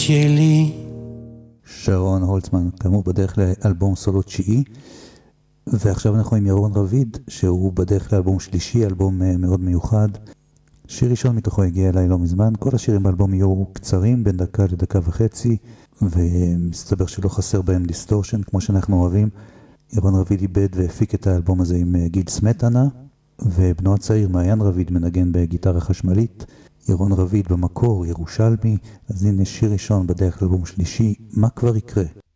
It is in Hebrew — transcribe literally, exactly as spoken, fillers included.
שלי. שרון הולצמן, כאמור בדרך לאלבום סולו תשיעי, ועכשיו אנחנו עם ירון רביד, שהוא בדרך לאלבום שלישי, אלבום מאוד מיוחד. שיר ראשון מתוכו הגיע אליי לא מזמן. כל השירים באלבום יהיו קצרים, בין דקה לדקה וחצי, ומסתבר שלא חסר בהם דיסטורשן, כמו שאנחנו אוהבים. ירון רביד איבד והפיק את האלבום הזה עם גיל סמטנה, ובנו הצעיר מעיין רביד מנגן בגיטרה חשמלית. ירון רביד במקור ירושלמי. אז הנה שיר ראשון בדרך לאלבום שלישי, מה כבר יקרה.